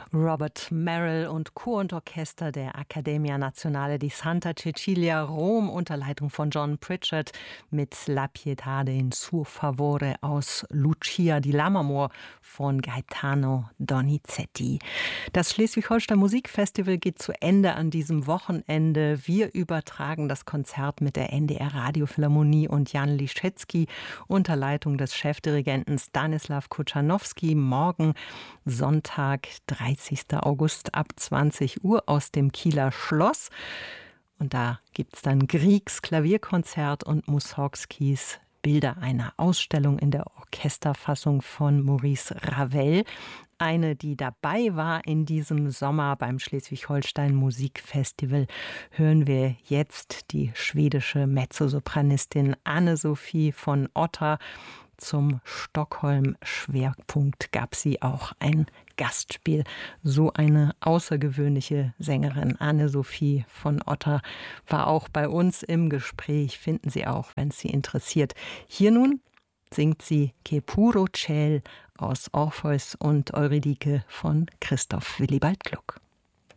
Robert Merrill und Chor und Orchester der Accademia Nazionale di Santa Cecilia Rom unter Leitung von John Pritchard mit La Pietade in suo favore aus Lucia di Lammermoor von Gaetano Donizetti. Das Schleswig-Holstein Musikfestival geht zu Ende an diesem Wochenende. Wir übertragen das Konzert mit der NDR Radiophilharmonie und Jan Liszewski unter Leitung des Chefdirigenten Stanislaw Kuczanowski morgen Sonntag, 30. August ab 20 Uhr aus dem Kieler Schloss. Und da gibt es dann Griegs Klavierkonzert und Mussorgskis Bilder einer Ausstellung in der Orchesterfassung von Maurice Ravel. Eine, die dabei war in diesem Sommer beim Schleswig-Holstein Musikfestival, hören wir jetzt die schwedische Mezzosopranistin Anne-Sophie von Otter. Zum Stockholm-Schwerpunkt gab sie auch ein Gastspiel. So eine außergewöhnliche Sängerin, Anne-Sophie von Otter, war auch bei uns im Gespräch. Finden Sie auch, wenn es Sie interessiert. Hier nun singt sie Che puro ciel aus Orpheus und Eurydike von Christoph Willibald Gluck.